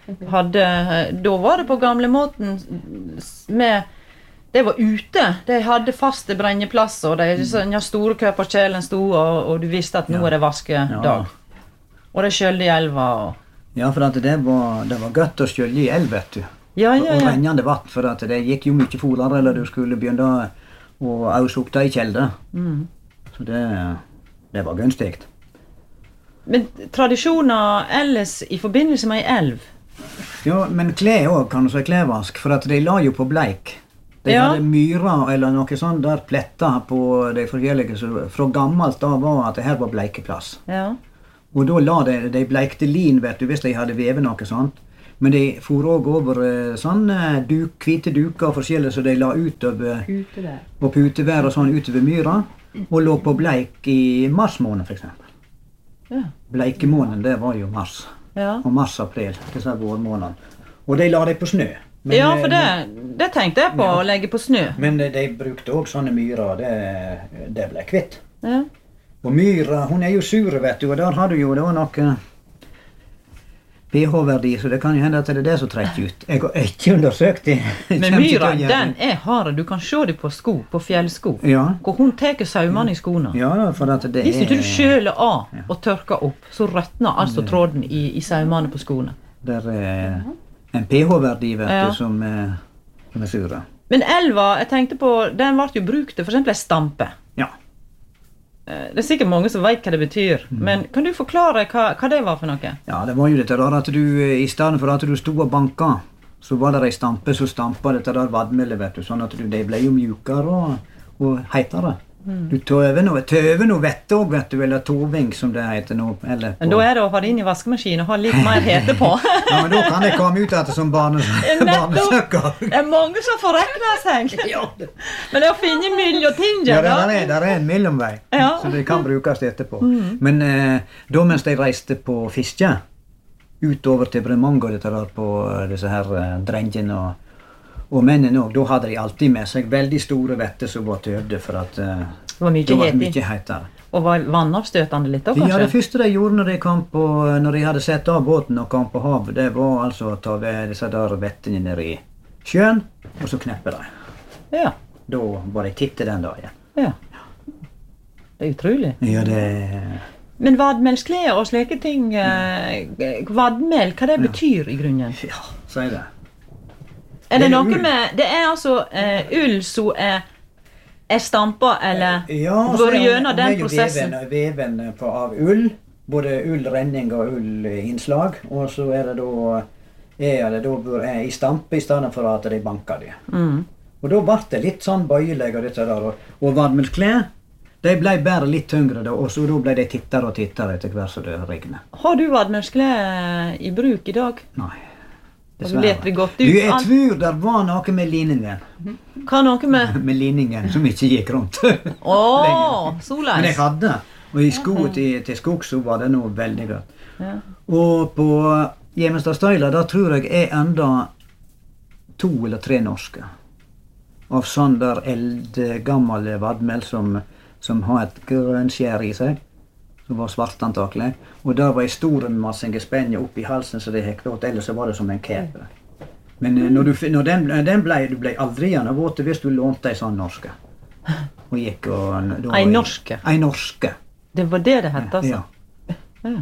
Da var det på gamle måten med... Det var ute. De hadde faste brenneplasser, og de store køperkjelen sto, og du visste at nå det vaskedag. Og det skjølde i elva. Ja, for at det var godt å skjølge i elv, vet du. Ja. Og rennende vatt, for at det gikk jo mye forere, eller du skulle begynne å avsukte i kjelde. Så det var gunstig. Men tradisjoner ellers i forbindelse med en elv? Ja, men klær også, kan du si klevask, for at de la jo på bleik. De hadde myrer eller noe sånt der pletter på de forskjellige, så fra gammelt da var at det her var bleikeplass. Ja. Og da la de bleikte lin, vet du, hvis de hadde vevet noe sånt. Men de for også over sånn hvite duker og forskjellige, så de la utover på putevær og sånn utover myra, og lå på bleik i marsmåned for eksempel. Ja. Bleikemåneden, det var jo mars. Ja. Og mars-april, disse vårmånedene. Og de la de på snø. Men, ja, for det tenkte jeg på, å legge på snø. Men de brukte også sånne myrer, det ble kvitt. Ja. Og myra, hun jo sur, vet du, og der har du jo, det var noe pH-verdi, så det kan jo hende at det er det som trekker ut. Jeg har ikke undersøkt det. Men myra, den er hard. Du kan se det på sko, på fjellsko. Ja. Hvor hun teker saumene i skoene. Ja, for at det Hvis ikke du er... skjøler av og tørker opp, så røtner altså tråden i saumene på skoene. Det er en pH-verdi, vet Ja. du, som er sure. Men elva, jeg tenkte på, den ble jo brukt til for eksempel en stampe. Ja. Det er sikkert mange som vet hva det betyr, men kan du forklare hva det var for noe? Ja, det var jo dette der at du, i stedet for at du stod og banka, så var det en stampe som stampet dette der vadmelet, vet du, sånn at de ble jo mjukere og heitere. Du tøver noe vette også, vet du, eller toving som det heter nå. Eller Men da er det å ha det inn i vaskemaskinen og ha litt mer hete på. Ja, men da kan det komme ut etter som barnesøkker. Det er mange som får rekne seg. Men det er å finne mellomtingen, Ja, da. der er en mellomvei, Ja. så det kan brukes etterpå. Men da mens de reiste på fiske, utover til Bremanger, dette der på disse her drengene og mennene også, da hadde de alltid med seg veldig store vetter som var tøvde, for at Det var det var mye mye het i. heitere. Og var vannavstøtende litt da, Ja, det kanskje? første de gjorde når de hadde sett av båten og kom på hav, det var altså å ta disse der vettene ned i sjøen, og så kneppe dem. Ja, Da var de titte den dagen. ja. Det er utrolig. Ja, det... Men vadmelsklær og slike ting, vadmel, hva det betyr i grunnen? Ja, sier det. Er det Det er noe ull. med, det er altså ull som er stampa, eller Ja, går gjennom den det er jo prosessen? veven av ull, både ullrenning og ullinnslag, og så er det da i stampe i stedet for at de banker det. Og da ble det litt sånn bøyelig og dette der, og vadmelsklær, de ble bare litt tyngre da, og så da ble de tittere og tittere etter hver som det regnet. Har du vadmelsklær i bruk i dag? Nei. Har du lett det godt ut? Du, jeg tror det var noe med liningen. Hva noe med? Med liningen som ikke gikk rundt. Åh, Men jeg soleis. hadde, og i sko til skog så var det noe veldig godt. Ja. Og på Hjemmestadstøyla, da tror jeg er enda 2 eller 3 norske. Av sånn der eldgammel vadmel som har et grønnskjær i seg. Som var svart antakelig. Og der var en stor massengespenne oppi halsen så det hekk åt, ellers så var det som en kepe. Men når den ble aldri igjen våt hvis du lånte ei sånn norske. Og gikk og... da- Ei norske? Ei norske. Det var det hette, altså? Ja.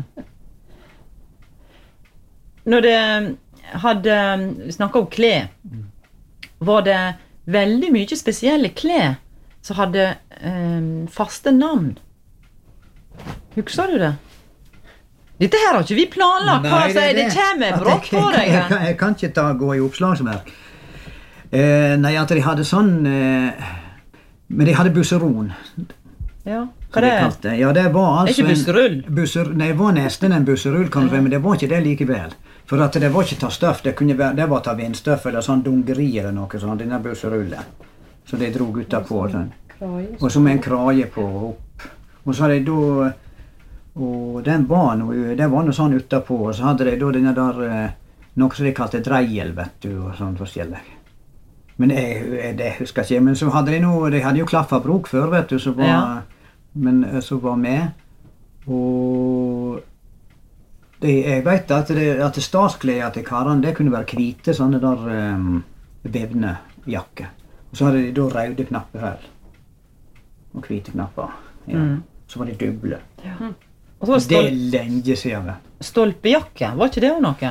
Når det hadde snakket om klær, var det veldig mye spesielle klær som hadde faste navn. Husker du det? Dette her har ikke vi planlagt. Hva sier det kommer brått på deg? Jeg kan ikke gå i oppslagsverk. Nei, at de hadde sånn men de hadde busseron. Ja, som hva de det er? kalte det. Ja, det var altså Det er ikke busserull? Nei, det var nesten en busserull, kan du si, men det var ikke det likevel. For at det var ikke ta støff, det var ta vindstøff eller sånn dungeri eller noe sånt, denne busserullen. Så de drog utapå sånn. Og så med en kraje på opp. Og så hadde de da, og det var noe sånn utapå, og så hadde de da denne der, noe som de kalte dreiel, vet du, og sånn forskjellig. Men det husker jeg ikke, men så hadde de hadde jo klaffabrok før, vet du, som var med, og jeg vet at statsklær til karene, det kunne være hvite, sånne der vevne jakker. Og så hadde de da røde knapper her, og hvite knapper, ja. Så var de duble. Og så var Det er lenge siden. stolpejakke, var ikke det jo noe?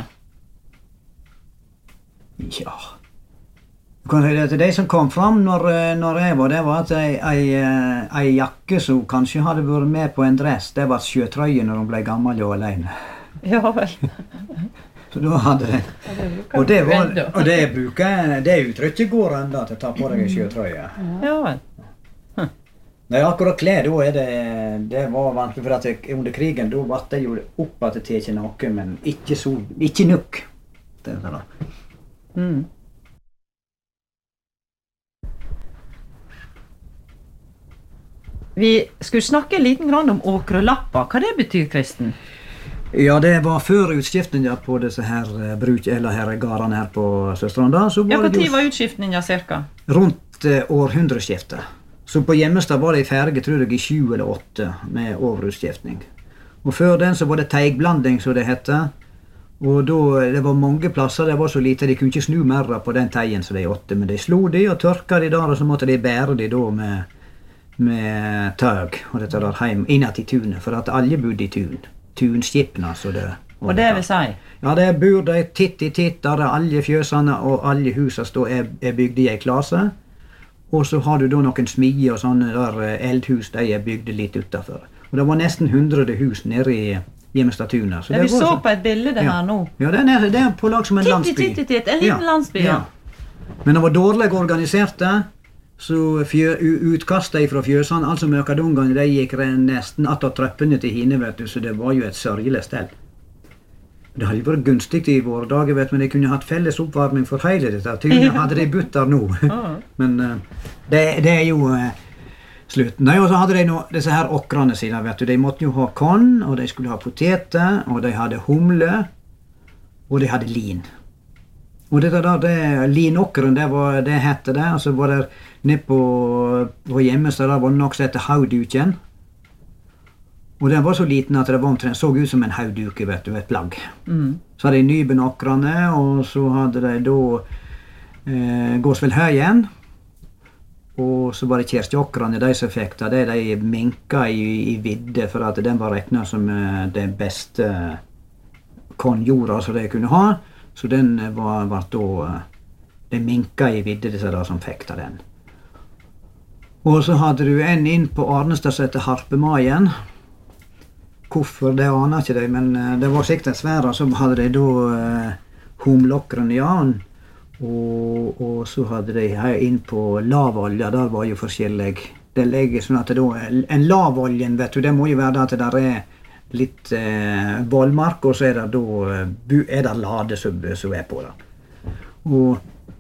Ja. Det som kom fram når jeg var, det var at ei jakke som kanskje hadde vært med på en dress, det var sjøtrøye når hun ble gammel og alene. Ja vel. Så da hadde det. Og det uttrykket går enda til å ta på deg en sjøtrøye. Ja vel. Nei, akkurat klær, det var vanskelig, for at under krigen, da var det jo opp at det ikke noe, men ikke nok. Det er det. Vi skulle snakke en liten grann om åkrelapper. Hva det betyr, Kristen? Ja, det var før utskiftningen på disse her garene her på Sørstranda. Ja, hva tid var utskiftningen cirka? Rundt århundreskiftet. Så på Hjemmestad var det ferdig, tror jeg, i 7 eller 8 med overutskiftning. Og før den så var det teigblanding, som det hette. Og da, det var mange plasser, det var så lite, de kunne ikke snu merra på den teien som de åtte, men de slo de og tørka de der, og så måtte de bære de da med tøg, og dette der heim, innad i tunet, for at alle bodde i tun. Tunskipene, så det... Og det vil si? Ja, det bor de titt i titt, der alle fjøsene og alle husene er bygd i en klase. Og så har du da noen smier og sånne der eldhus, de er bygd litt utenfor. Og det var nesten 100 hus nede i Gjemestad-tunet. Ja, vi så på et bilde her nå. Ja, det er på lag som en landsby. Titt, en liten landsby, ja. Men det var dårlig organiserte, så utkastet fra fjøsene, altså møkadungene, de gikk nesten attåt trøppene til hine, vet du, så det var jo et sørgelig sted. Det hadde vært gunstig i våre dager, vet du, men de kunne hatt felles oppvarming for hele dette. Tunet hadde de butt der nå. Men det er jo slutten. Nei, og så hadde de nå disse her okrane sine, vet du. De måtte jo ha korn, og de skulle ha poteter, og de hadde humle, og de hadde lin. Og dette der, linokkeren, det hette det, og så var det nede på Gjemestad, der var det nok som hette hauduken. Og den var så liten at det var omtrent, så ut som en hauduke, vet du, et plagg. Så hadde de nybenåkrene, og så hadde de da Gåsvelhøyen, og så var det kjerstjåkrene, de som fikk det, de minka i vidde, for at den var regnet som den beste kornjorda som de kunne ha. Så den var da, de minka i vidde, disse der som fikk av den. Og så hadde du en inn på Arnestad som heter Harpemaien. Hvorfor, det aner ikke de, men det var sikkert en svære, så hadde de da humlokkeren, ja. Og så hadde de inn på lavolja, der var jo forskjellig. Det legger sånn at en lavoljen, vet du, det må jo være at det er litt bollmark, og så er det lade som er på det. Og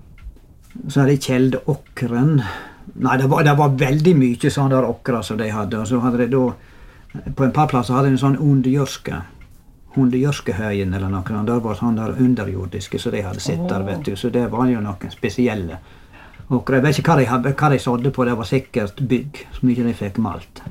så hadde de kjeldeokkeren. Nei, det var veldig mye sånn der okra som de hadde, og så hadde de da, på en par plasser hadde de en sånn hundejørskehøyen eller noe, der var sånn der underjordiske som de hadde sett der, vet du, så det var jo noen spesielle okra. Jeg vet ikke hva de sådde på, det var sikkert bygg, så mye de fikk malt.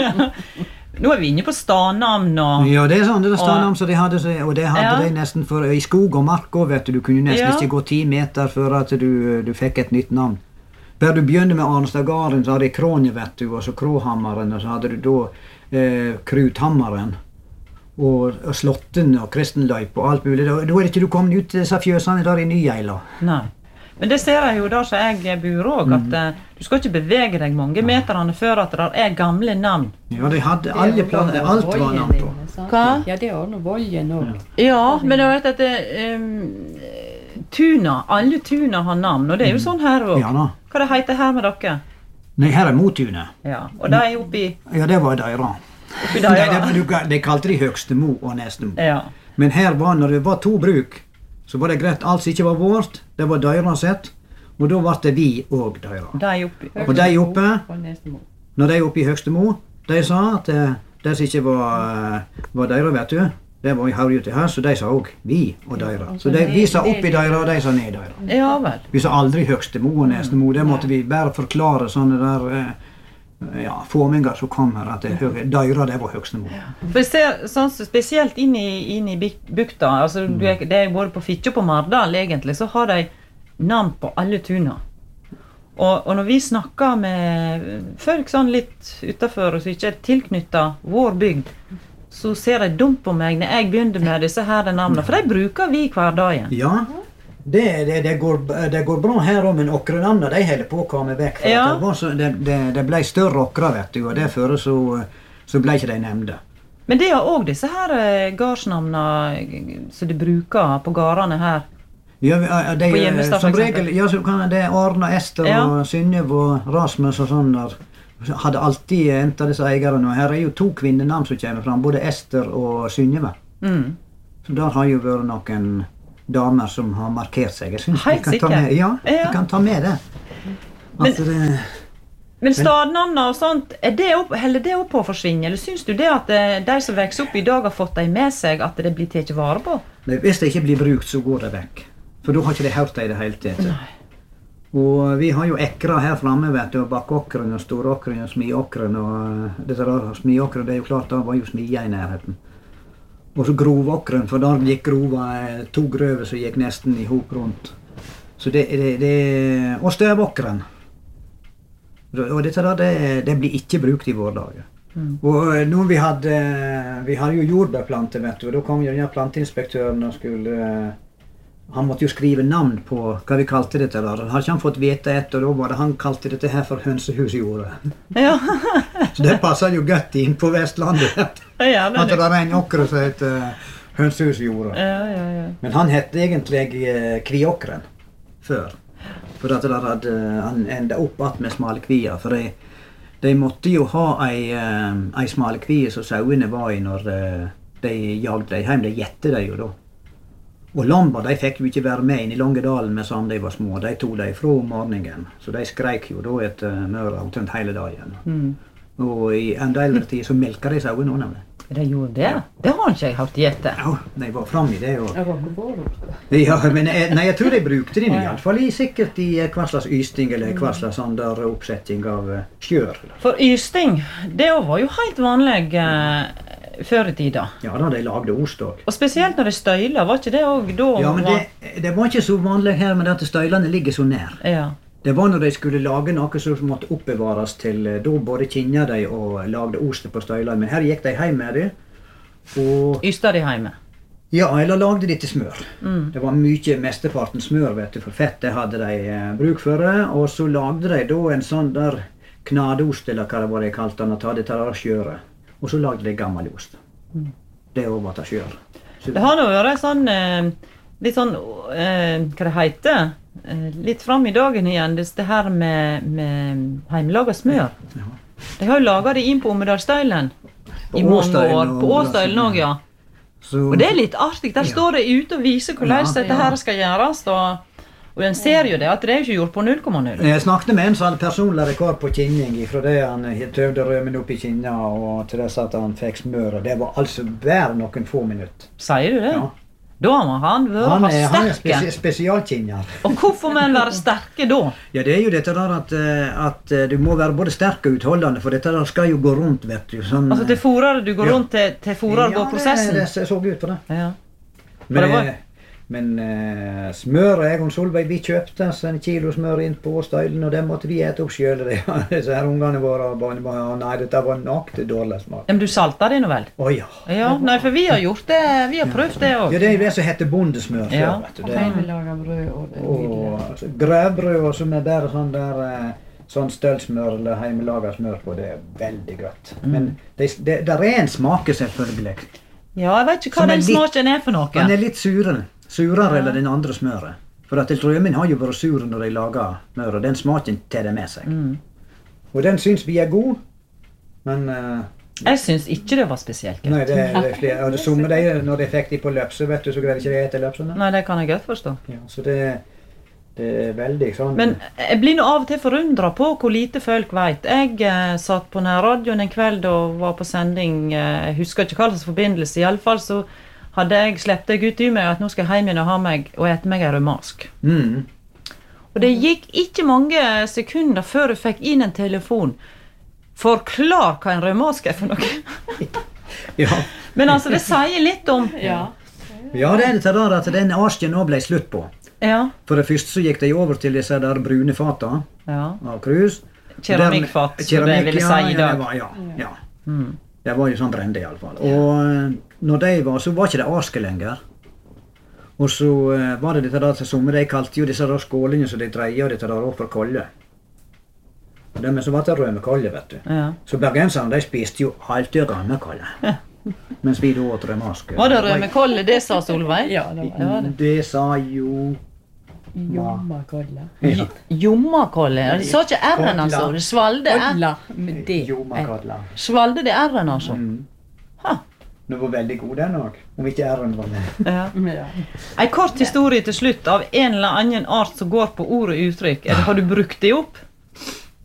Nå er vi inne på stadnamn og... Ja, det er sånn, det er stadnamn som de hadde, og det hadde de nesten for, i skog og mark også, vet du kunne nesten ikke gå 10 meter før at du fikk et nytt navn. Der du begynte med Arnestadgarden, så hadde de Krånje, vet du, og så Kråhammeren, og så hadde du da Kruthammeren, og Slotten og Kristenløyp og alt mulig. Da er det ikke du kommet ut til disse fjøsene der i Nyeila. Nei. Men det ser jeg jo der som jeg bor også, at du skal ikke bevege deg mange meterne før at det er gamle navn. Ja, de hadde alle planer, alt var navn på. Hva? Ja, det er også Voljen også. Ja, men jeg vet at tuna, alle tuna har navn, og det er jo sånn her også. Ja da. Hva det heter her med dere? Nei, her er Motunet. Ja, og det er oppi... Ja, det var Deira. Oppi Deira. De kalte de Høgstemo og Nestemo. Ja. Men her var, når det var 2 bruk, så var det greit, alt som ikke var vårt, det var Deira sett, og da var det vi og Deira. De oppi. Og de oppe, når de oppe i Høgstemo, de sa at det som ikke var Deira, vet du, det var i Haurjut til her, så de sa også vi og Deira. Så vi sa oppi Deira, og de sa ned Deira. Ja vel. Vi sa aldri Høgstemo og Nestemo, det måtte vi bare forklare sånne der... forminger som kom her, at Deira, det var Høgstemo. For jeg ser sånn spesielt inn i bukta, altså det er både på Fitje og på Mardal egentlig, så har de navn på alle tuna. Og når vi snakker med folk sånn litt utenfor, som ikke er tilknyttet vår bygd, så ser de dumt på meg når jeg begynner med disse her navnene, for de bruker vi hver dag. Ja, det går bra her også, men okrenamna, de holder på å komme vekk. For det ble større okra, vet du, og derfor så ble ikke de nevnte. Men det er også disse her gardsnavnene som de bruker på gårdene her. Ja, på Gjemestad, som regel, ja, så kan det Arna, Ester og Synnev og Rasmus og sånn der. Hadde alltid entet disse eierne, og her er jo 2 kvinnenavn som kommer fram, både Ester og Synneve. Så der har jo vært noen damer som har markert seg. Jeg synes vi kan ta med, vi kan ta med det. Men stadnavnene og sånt, heller det opp på å forsvinne? Eller synes du det at de som vokser opp i dag har fått dem med seg, at det blir tatt vare på? Nei, hvis det ikke blir brukt, så går det vekk. For da har ikke de hørt det i det hele tatt. Og vi har jo ekra her framme, vet du, bakkåkeren og storåkeren og smiåkeren, og dette der smiåkeren, det er jo klart, da var jo smia i nærheten. Og så grovåkeren, for da gikk grova 2 grøver som gikk nesten i hop rundt. Så og støvåkeren. Og dette da, det blir ikke brukt i våre dager. Og når vi hadde jo jordbærplanter, vet du, og da kom jo denne planteinspektøren og han måtte jo skrive navn på hva vi kalte dette da. Han hadde ikke han fått vite etter, og da var det han kalte dette her for hønsehusjordet. Ja. Så det passer jo godt inn på Vestlandet. Ja, at det er en åkre som heter hønsehusjordet. Ja. Men han hette egentlig kviåkeren før. For at han enda opp att med smalekvia. For de måtte jo ha ei smalekvie som sauene var i når de jagde dem hjem. De gjette dem jo da. Og lampa, de fikk jo ikke være med inn i Longedalen med sånn de var små. De tog dem fra morgenen. Så de skreik jo da etter møra omtrent hele dagen. Og i enda eldre tid så melka de sauene også nemlig. De gjorde det? Det har ikke jeg hørt gjette. Ja, de var frem i det. Og... Jeg var ikke bare. Ja, men jeg tror de brukte det i hvert fall sikkert i hva slags ysting eller hva slags sånn der oppsetting av skjør. For ysting, det var jo helt vanlig før i tida. Ja, da de lagde ost også. Og spesielt når de støyler, var ikke det også da? Ja, men det var ikke så vanlig her med at støylene ligger så nær. Ja. Det var når de skulle lage noe som måtte oppbevares til, da både kinja de og lagde ost på støylene. Men her gikk de hjem med det. Og... Ysta de hjemme? Ja, eller lagde de til smør. Det var mesteparten smør, vet du, for fett det hadde de bruk for det. Og så lagde de da en sånn der knadeost, eller hva det var de kalte den, at hadde det skjøret. Og så lagde de gammel ost. Det var det skjør. Det har nå vært sånn, litt sånn, hva det heter, litt frem i dagen igjen, det her med hjemmelaget smør. Ja. De har jo laget det inn på Ommedalsstøylen i mange år, på Åstøylen også, ja. Og det er litt artig, der står det ute og viser hvordan dette her skal gjøres, og den ser jo det, at det er jo ikke gjort på 0,0. Jeg snakket med en som hadde personlig rekord på kinning, fra det han tøvde rømen opp i kinna, og til dess at han fikk smør, og det var altså bare noen få minutter. Sier du det? Ja. Da må han være sterke. Han er spesialkinner. Og hvorfor må han være sterke da? Ja, det er jo dette der at du må være både sterk og utholdende, for dette der skal jo gå rundt, vet du. Sånn, altså til fôrer du går rundt til fôrer går prosessen? Ja, det så ut på det. Ja. Men smør, jeg og Solveig, vi kjøpte en kilo smør inn på støylen, og det måtte vi ete opp selv. Disse her ungene våre, nei, dette var nøyaktig dårlig smak. Men du salter det nå vel? Åja. Ja, nei, for vi har gjort det, vi har prøvd det også. Ja, det er jo det som heter bondesmør før, vet du. Og hjemmelaget brød, og det er nydelig. Grøvbrød, som er bare sånn der... sånn stølsmør eller hjemmelaget smør på, det er veldig godt. Men der er en smake selvfølgelig. Ja, jeg vet ikke hva den smaken er for noe. Den er litt surere eller den andre smøret. For at rødmin har jo vært sur når de lager smør, og den smaken tar det med seg. Og den synes vi er god, men... jeg synes ikke det var spesielt godt. Nei, det er flere. Og det somme de, når de fikk de på løpse, vet du, så greide ikke de etter løpsene. Nei, det kan jeg godt forstå. Ja, så det er veldig sånn... Men jeg blir nå av og til forundret på hvor lite folk vet. Jeg satt på nærradioen en kveld og var på sending, jeg husker ikke hva slags forbindelse, i alle fall så hadde jeg sleppet deg ut i meg at nå skal jeg hjem igjen og ha meg og ete meg en rødmask. Og det gikk ikke mange sekunder før jeg fikk inn en telefon. Forklar hva en rødmask er for noe. Ja. Men altså, det sier litt om... Ja, det er litt rart at den arsken nå ble slutt på. Ja. For det første så gikk de over til disse der brune fata av krus. Keramikkfat, som det vil si i dag. Ja. Det var jo sånn brende i alle fall. Og når de var, så var ikke det aske lenger. Og så var det dette der til sommer, de kalte jo disse der skålene som de dreier dette der opp for kolle. Og det med så var det rømekolle, vet du. Ja. Så bergenserne, de spiste jo alltid rømekolle. Mens vi da åt rømaske. Var det rømekolle, det sa Solveig? Ja, det var det. Det sa jo... Jommakolle. Jommakolle? Det sa ikke R-en, altså. Det svalde Kolla med det. Jommakolle. Svalde det R-en, altså. Det var veldig god den også, om ikke R-en var med. Ja. En kort historie til slutt av en eller annen art som går på ord og uttrykk. Har du brukt det opp?